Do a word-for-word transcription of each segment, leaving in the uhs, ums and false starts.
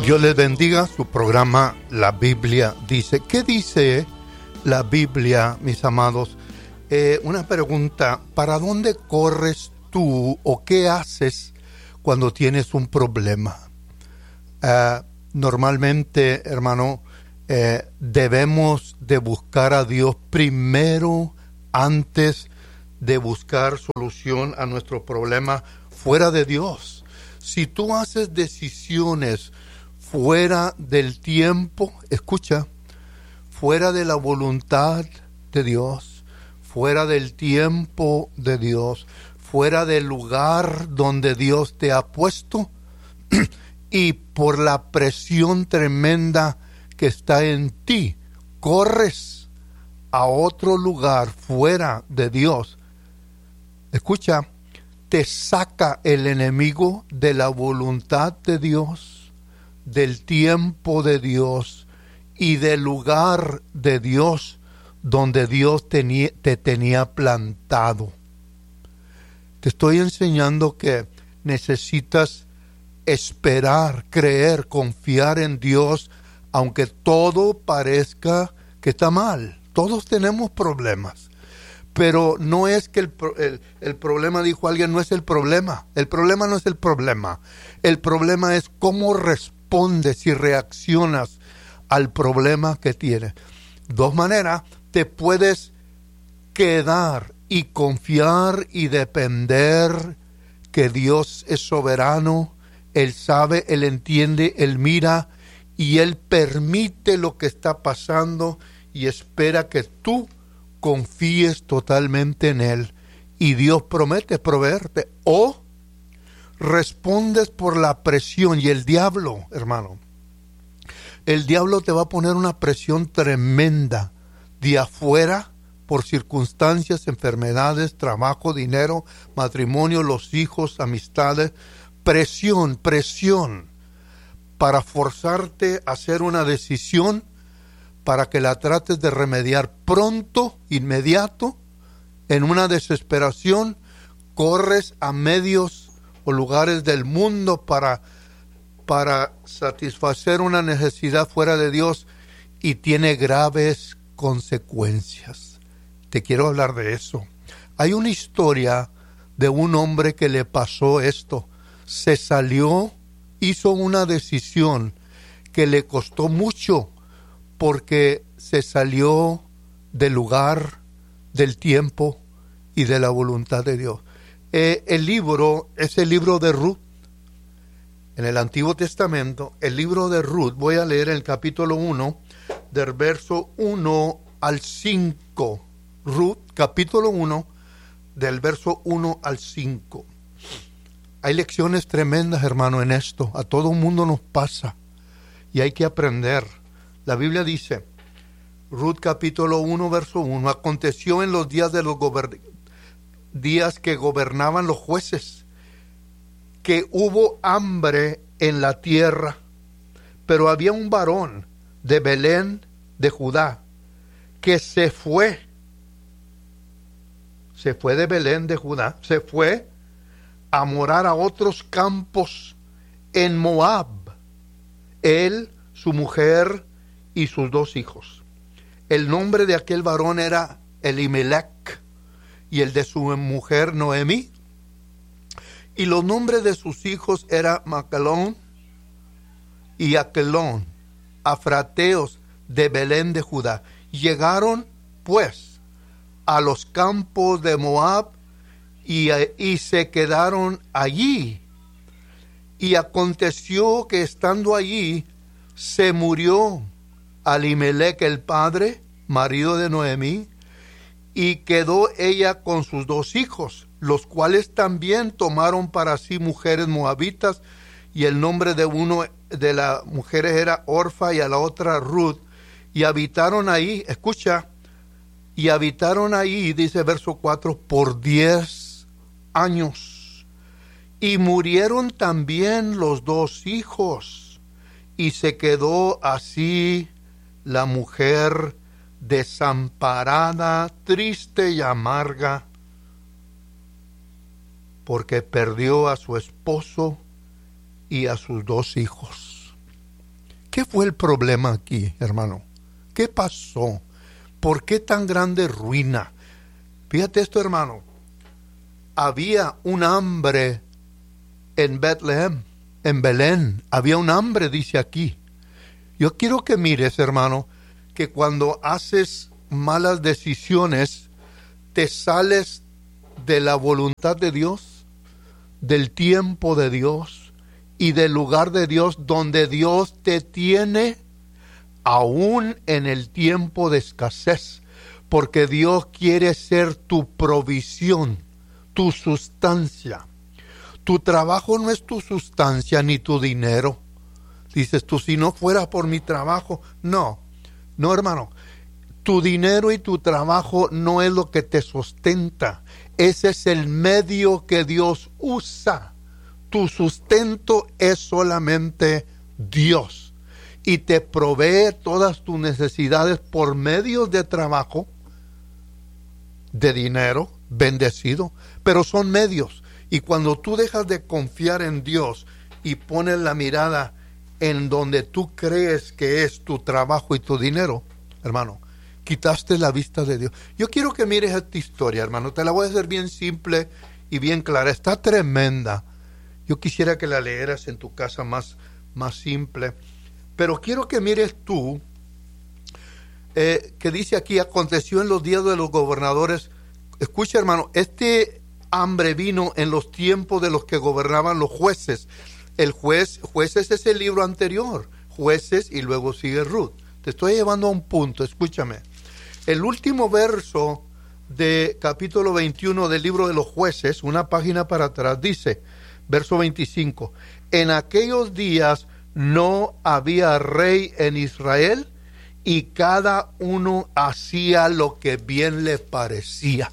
Dios les bendiga. Su programa La Biblia dice. ¿Qué dice la Biblia, mis amados? Eh, una pregunta. ¿Para dónde corres tú o qué haces cuando tienes un problema? Uh, normalmente, hermano, eh, debemos de buscar a Dios primero antes de buscar solución a nuestro problema fuera de Dios. Si tú haces decisiones fuera del tiempo, escucha, fuera de la voluntad de Dios, fuera del tiempo de Dios, fuera del lugar donde Dios te ha puesto, y por la presión tremenda que está en ti, corres a otro lugar fuera de Dios. Escucha, te saca el enemigo de la voluntad de Dios, del tiempo de Dios y del lugar de Dios donde Dios tenía, te tenía plantado. Te estoy enseñando que necesitas esperar, creer, confiar en Dios, aunque todo parezca que está mal. Todos tenemos problemas. Pero no es que el, el, el problema, dijo alguien, no es el problema. El problema no es el problema. El problema es cómo respondes y reaccionas al problema que tienes. Dos maneras, te puedes quedar y confiar y depender que Dios es soberano, Él sabe, Él entiende, Él mira y Él permite lo que está pasando y espera que tú confíes totalmente en Él y Dios promete proveerte. O respondes por la presión y el diablo, hermano, el diablo te va a poner una presión tremenda de afuera por circunstancias, enfermedades, trabajo, dinero, matrimonio, los hijos, amistades, presión, presión para forzarte a hacer una decisión para que la trates de remediar pronto, inmediato, en una desesperación, corres a medios o lugares del mundo para, para satisfacer una necesidad fuera de Dios y tiene graves consecuencias. Te quiero hablar de eso. Hay una historia de un hombre que le pasó esto. Se salió, hizo una decisión que le costó mucho, porque se salió del lugar, del tiempo y de la voluntad de Dios. Eh, el libro es el libro de Ruth. En el Antiguo Testamento, el libro de Ruth, voy a leer el capítulo uno, del verso uno al cinco. Ruth, capítulo uno, del verso uno al cinco. Hay lecciones tremendas, hermano, en esto. A todo mundo nos pasa y hay que aprender. La Biblia dice, Ruth capítulo uno, verso uno, aconteció en los días de los gober- días que gobernaban los jueces, que hubo hambre en la tierra, pero había un varón de Belén de Judá, que se fue, se fue de Belén de Judá, se fue a morar a otros campos en Moab, él, su mujer y sus dos hijos. El nombre de aquel varón era Elimelech y el de su mujer Noemí. Y los nombres de sus hijos eran Macalón y Aquelón, afrateos de Belén de Judá. Llegaron pues a los campos de Moab y, y se quedaron allí. Y aconteció que estando allí se murió Elimelech el padre, marido de Noemí, y quedó ella con sus dos hijos, los cuales también tomaron para sí mujeres moabitas, y el nombre de uno de las mujeres era Orfa y a la otra Ruth, y habitaron ahí, escucha, y habitaron ahí, dice verso cuatro, por diez años, y murieron también los dos hijos, y se quedó así la mujer desamparada, triste y amarga, porque perdió a su esposo y a sus dos hijos. ¿Qué fue el problema aquí, hermano? ¿Qué pasó? ¿Por qué tan grande ruina? Fíjate esto, hermano. Había un hambre en Betlehem, en Belén. Había un hambre, dice aquí. Yo quiero que mires, hermano, que cuando haces malas decisiones, te sales de la voluntad de Dios, del tiempo de Dios y del lugar de Dios donde Dios te tiene, aún en el tiempo de escasez, porque Dios quiere ser tu provisión, tu sustancia. Tu trabajo no es tu sustancia ni tu dinero. Dices tú, si no fuera por mi trabajo, no, no, hermano. Tu dinero y tu trabajo no es lo que te sustenta. Ese es el medio que Dios usa. Tu sustento es solamente Dios. Y te provee todas tus necesidades por medio de trabajo, de dinero, bendecido. Pero son medios. Y cuando tú dejas de confiar en Dios y pones la mirada en donde tú crees que es tu trabajo y tu dinero, hermano, quitaste la vista de Dios. Yo quiero que mires esta historia, hermano. Te la voy a hacer bien simple y bien clara. Está tremenda. Yo quisiera que la leeras en tu casa más, más simple. Pero quiero que mires tú, eh, que dice aquí, aconteció en los días de los gobernadores. Escucha, hermano, este hambre vino en los tiempos de los que gobernaban los jueces. El juez, jueces es el libro anterior, jueces, y luego sigue Ruth. Te estoy llevando a un punto, escúchame. El último verso de capítulo veintiuno del libro de los jueces, una página para atrás, dice, verso veinticinco, en aquellos días no había rey en Israel y cada uno hacía lo que bien le parecía.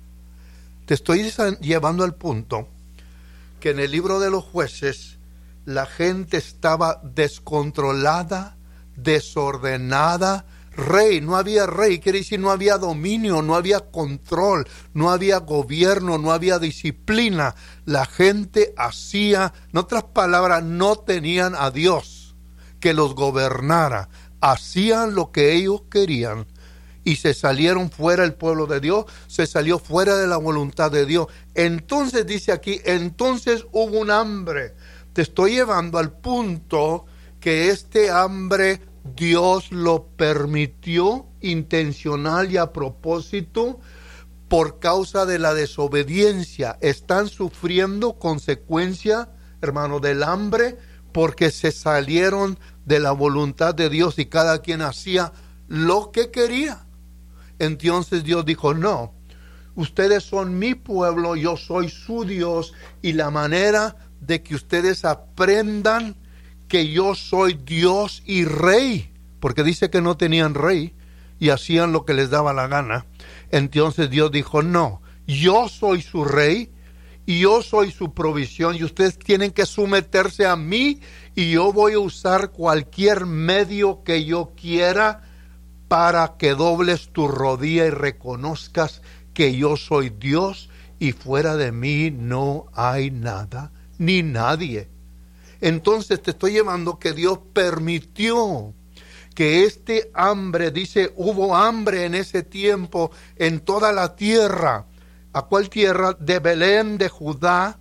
Te estoy llevando al punto que en el libro de los jueces la gente estaba descontrolada, desordenada. Rey, no había rey, quiere decir no había dominio, no había control, no había gobierno, no había disciplina. La gente hacía, en otras palabras, no tenían a Dios que los gobernara. Hacían lo que ellos querían y se salieron fuera del pueblo de Dios, se salió fuera de la voluntad de Dios. Entonces dice aquí, entonces hubo un hambre. Te estoy llevando al punto que este hambre Dios lo permitió intencional y a propósito por causa de la desobediencia. Están sufriendo consecuencia, hermano, del hambre porque se salieron de la voluntad de Dios y cada quien hacía lo que quería. Entonces Dios dijo, no, ustedes son mi pueblo, yo soy su Dios, y la manera de que ustedes aprendan que yo soy Dios y Rey, porque dice que no tenían rey y hacían lo que les daba la gana. Entonces Dios dijo, no, yo soy su Rey y yo soy su provisión y ustedes tienen que someterse a mí y yo voy a usar cualquier medio que yo quiera para que dobles tu rodilla y reconozcas que yo soy Dios y fuera de mí no hay nada ni nadie. Entonces te estoy llevando que Dios permitió que este hambre, dice, hubo hambre en ese tiempo en toda la tierra. ¿A cuál tierra? De Belén, de Judá.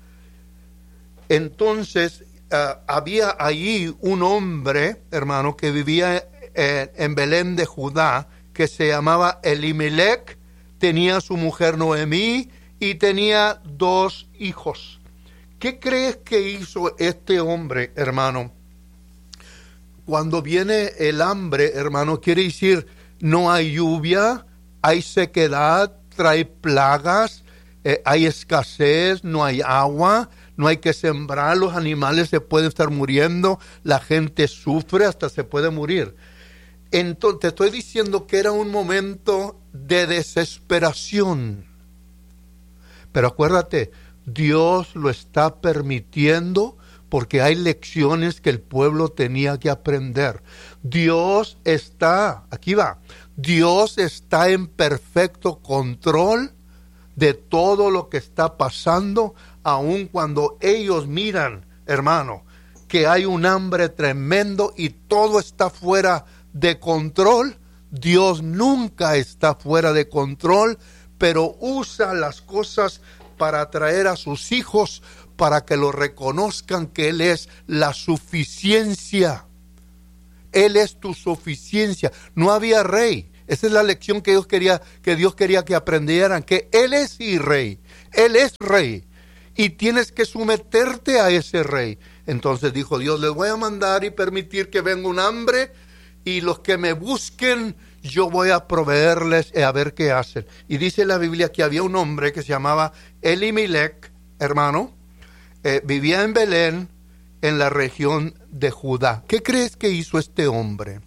Entonces uh, había allí un hombre, hermano, que vivía eh, en Belén de Judá, que se llamaba Elimelech, tenía su mujer Noemí y tenía dos hijos. ¿Qué crees que hizo este hombre, hermano? Cuando viene el hambre, hermano, quiere decir no hay lluvia, hay sequedad, trae plagas, eh, hay escasez, no hay agua, no hay que sembrar, los animales se pueden estar muriendo, la gente sufre, hasta se puede morir. Entonces, te estoy diciendo que era un momento de desesperación. Pero acuérdate, Dios lo está permitiendo porque hay lecciones que el pueblo tenía que aprender. Dios está, aquí va, Dios está en perfecto control de todo lo que está pasando, aun cuando ellos miran, hermano, que hay un hambre tremendo y todo está fuera de control. Dios nunca está fuera de control, pero usa las cosas para atraer a sus hijos, para que lo reconozcan que Él es la suficiencia. Él es tu suficiencia. No había rey. Esa es la lección que Dios quería que Dios quería que aprendieran, que Él es y rey. Él es rey. Y tienes que someterte a ese rey. Entonces dijo Dios, les voy a mandar y permitir que venga un hambre, y los que me busquen, yo voy a proveerles a ver qué hacen. Y dice la Biblia que había un hombre que se llamaba Elimelech, hermano, eh, vivía en Belén, en la región de Judá. ¿Qué crees que hizo este hombre?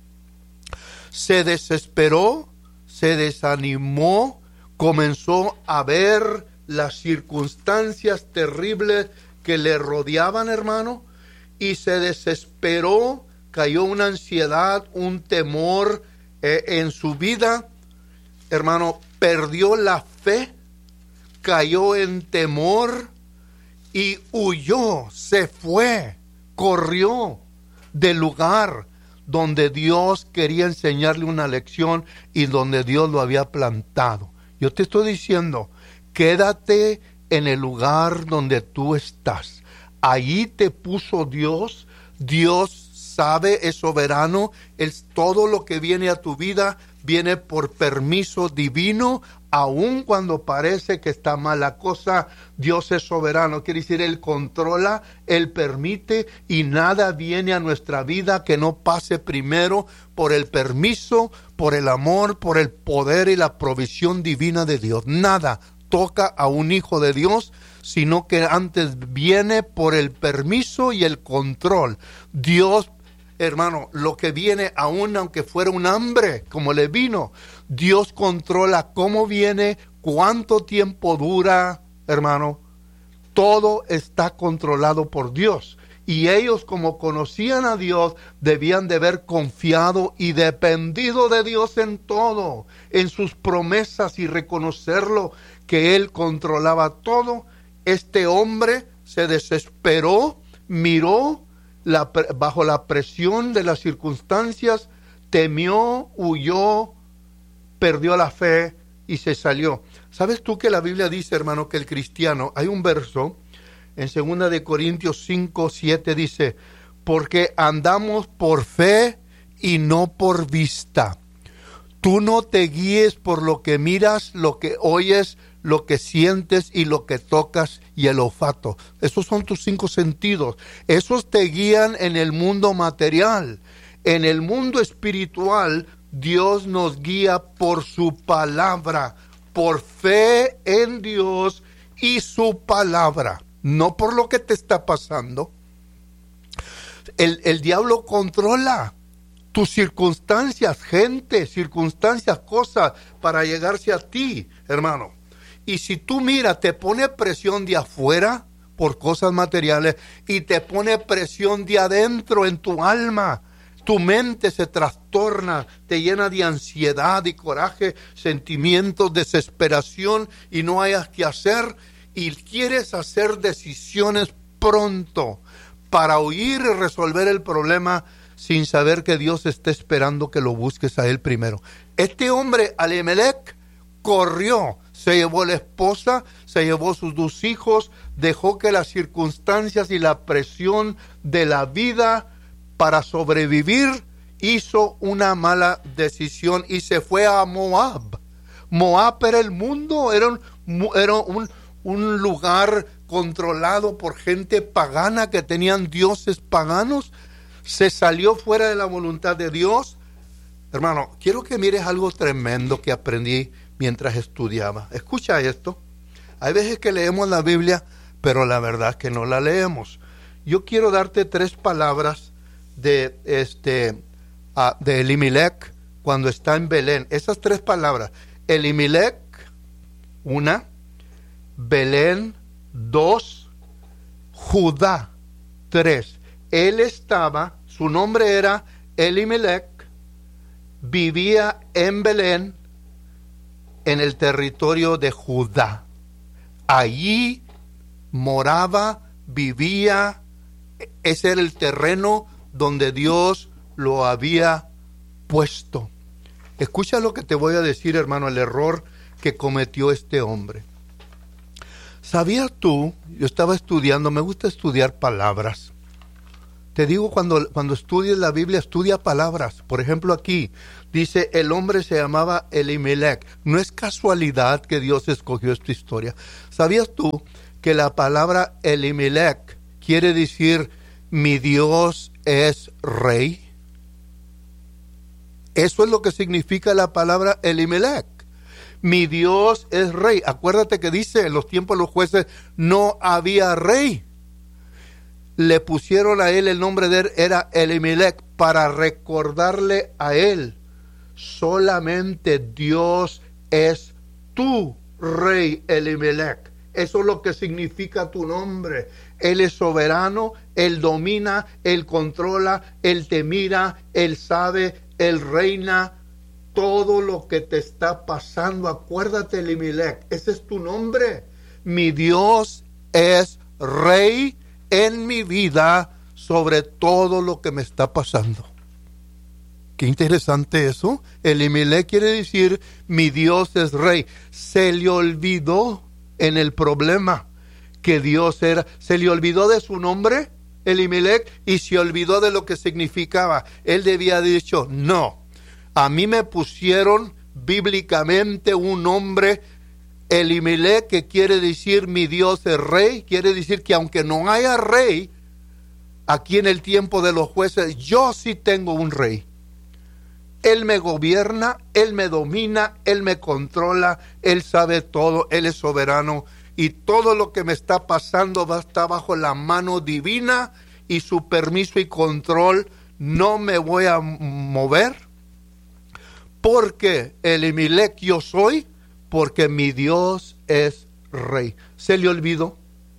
Se desesperó, se desanimó, comenzó a ver las circunstancias terribles que le rodeaban, hermano, y se desesperó, cayó una ansiedad, un temor eh, en su vida, hermano, perdió la fe, cayó en temor y huyó, se fue, corrió del lugar donde Dios quería enseñarle una lección y donde Dios lo había plantado. Yo te estoy diciendo, quédate en el lugar donde tú estás. Allí te puso Dios. Dios sabe, es soberano. Es todo lo que viene a tu vida viene por permiso divino, aun cuando parece que está mal la cosa. Dios es soberano, quiere decir, Él controla, Él permite, y nada viene a nuestra vida que no pase primero por el permiso, por el amor, por el poder y la provisión divina de Dios. Nada toca a un hijo de Dios, sino que antes viene por el permiso y el control. Dios, hermano, lo que viene, aún aunque fuera un hambre, como le vino, Dios controla cómo viene, cuánto tiempo dura, hermano. Todo está controlado por Dios. Y ellos, como conocían a Dios, debían de haber confiado y dependido de Dios en todo, en sus promesas, y reconocerlo, que Él controlaba todo. Este hombre se desesperó, miró la, bajo la presión de las circunstancias, temió, huyó, perdió la fe y se salió. ¿Sabes tú que la Biblia dice, hermano, que el cristiano, hay un verso en segunda de Corintios cinco, siete, dice, porque andamos por fe y no por vista. Tú no te guíes por lo que miras, lo que oyes, lo que sientes y lo que tocas y el olfato. Esos son tus cinco sentidos. Esos te guían en el mundo material. En el mundo espiritual, Dios nos guía por su palabra, por fe en Dios y su palabra, no por lo que te está pasando. El, el diablo controla tus circunstancias, gente, circunstancias, cosas, para llegarse a ti, hermano. Y si tú miras, te pone presión de afuera por cosas materiales y te pone presión de adentro en tu alma. Tu mente se trastorna, te llena de ansiedad y coraje, sentimientos, desesperación, y no hayas que hacer, y quieres hacer decisiones pronto para huir y resolver el problema sin saber que Dios está esperando que lo busques a Él primero. Este hombre, Elimelech, corrió, se llevó la esposa, se llevó sus dos hijos, dejó que las circunstancias y la presión de la vida para sobrevivir, hizo una mala decisión y se fue a Moab. Moab era el mundo, era un, era un, un lugar controlado por gente pagana que tenían dioses paganos. Se salió fuera de la voluntad de Dios. Hermano, quiero que mires algo tremendo que aprendí mientras estudiaba. Escucha esto. Hay veces que leemos la Biblia, pero la verdad es que no la leemos. Yo quiero darte tres palabras de este uh, de Elimelech cuando está en Belén. Esas tres palabras. Elimelech, una. Belén, dos. Judá, tres. Él estaba, su nombre era Elimelech, vivía en Belén, en el territorio de Judá. Allí moraba, vivía ese era el terreno donde Dios lo había puesto. Escucha lo que te voy a decir, hermano, el error que cometió este hombre. ¿Sabías tú? Yo estaba estudiando, me gusta estudiar palabras. Te digo, cuando, cuando estudies la Biblia, estudia palabras. Por ejemplo, aquí dice, el hombre se llamaba Elimelech. No es casualidad que Dios escogió esta historia. ¿Sabías tú que la palabra Elimelech quiere decir, mi Dios es rey? Eso es lo que significa la palabra Elimelech. Mi Dios es rey. Acuérdate que dice, en los tiempos de los jueces no había rey. Le pusieron a él el nombre de él, era Elimelech, para recordarle a él, solamente Dios es tu rey, Elimelech. Eso es lo que significa tu nombre. Él es soberano, Él domina, Él controla, Él te mira, Él sabe, Él reina. Todo lo que te está pasando, acuérdate, Elimelech, ese es tu nombre. Mi Dios es rey en mi vida sobre todo lo que me está pasando. Qué interesante eso. Elimelech quiere decir, mi Dios es rey. Se le olvidó en el problema que Dios era. Se le olvidó de su nombre, Elimelech, y se olvidó de lo que significaba. Él debía haber dicho, no, a mí me pusieron bíblicamente un nombre, Elimelech, que quiere decir mi Dios es rey. Quiere decir que aunque no haya rey aquí en el tiempo de los jueces, yo sí tengo un rey. Él me gobierna, Él me domina, Él me controla, Él sabe todo, Él es soberano. Y todo lo que me está pasando va a estar bajo la mano divina y su permiso y control. No me voy a mover, porque Elimelech yo soy, porque mi Dios es rey. Se le olvidó.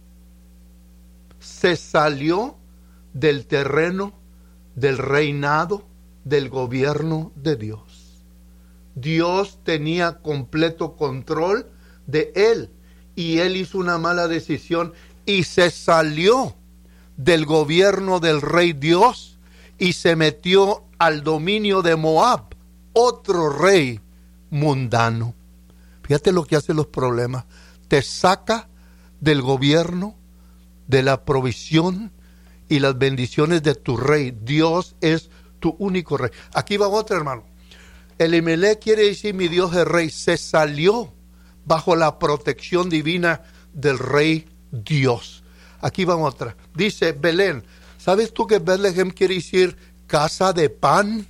Se salió del terreno, del reinado, del gobierno de Dios. Dios tenía completo control de él, y él hizo una mala decisión y se salió del gobierno del rey Dios y se metió al dominio de Moab, otro rey mundano. Fíjate lo que hacen los problemas. Te saca del gobierno, de la provisión y las bendiciones de tu rey. Dios es tu único rey. Aquí va otra, hermano. Elimelech quiere decir mi Dios es rey. Se salió bajo la protección divina del rey Dios. Aquí va otra. Dice Belén. ¿Sabes tú que Bethlehem quiere decir casa de pan?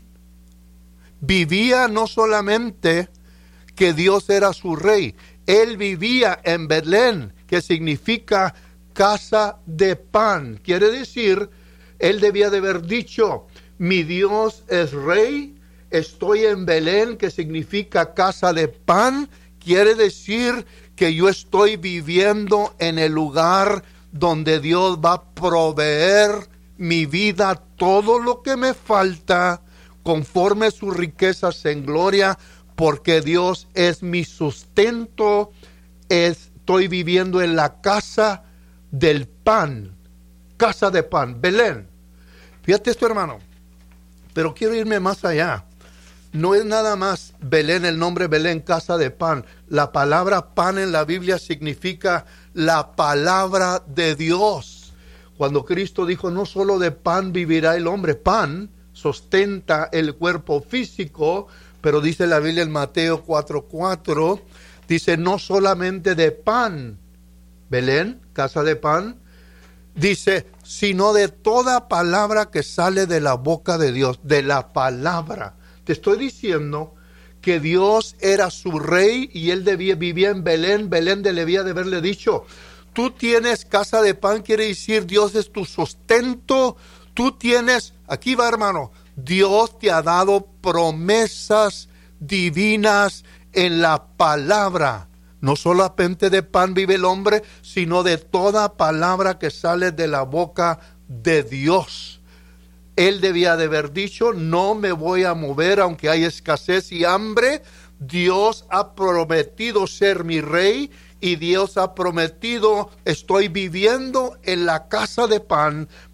Vivía no solamente que Dios era su rey, él vivía en Belén, que significa casa de pan. Quiere decir, él debía de haber dicho, mi Dios es rey, estoy en Belén, que significa casa de pan. Quiere decir que yo estoy viviendo en el lugar donde Dios va a proveer mi vida, todo lo que me falta, conforme sus riquezas en gloria, porque Dios es mi sustento. Estoy viviendo en la casa del pan, casa de pan, Belén. Fíjate esto, hermano, pero quiero irme más allá. No es nada más Belén, el nombre Belén, casa de pan. La palabra pan en la Biblia significa la palabra de Dios. Cuando Cristo dijo, no solo de pan vivirá el hombre, pan sustenta el cuerpo físico, pero dice la Biblia en Mateo cuatro cuatro, dice, no solamente de pan, Belén, casa de pan, dice, sino de toda palabra que sale de la boca de Dios, de la palabra. Te estoy diciendo que Dios era su rey y él debía, vivía en Belén. Belén debía de haberle dicho, tú tienes casa de pan, quiere decir Dios es tu sustento. Tú tienes, aquí va, hermano, Dios te ha dado promesas divinas en la palabra. No solamente de pan vive el hombre, sino de toda palabra que sale de la boca de Dios. Él debía de haber dicho, no me voy a mover aunque hay escasez y hambre. Dios ha prometido ser mi rey y Dios ha prometido, estoy viviendo en la casa de pan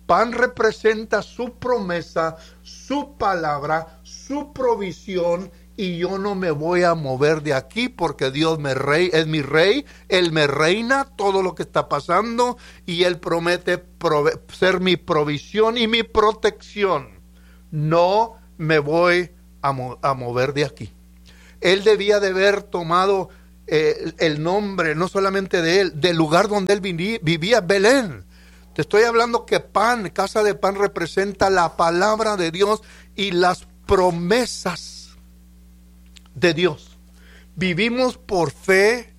Pan representa su promesa, su palabra, su provisión, y yo no me voy a mover de aquí porque Dios me rey, es mi rey, Él me reina todo lo que está pasando y Él promete prove- ser mi provisión y mi protección. No me voy a, mo- a mover de aquí. Él debía de haber tomado eh, el nombre, no solamente de él, del lugar donde él vivía, vivía, Belén. Te estoy hablando que pan, casa de pan, representa la palabra de Dios y las promesas de Dios. Vivimos por fe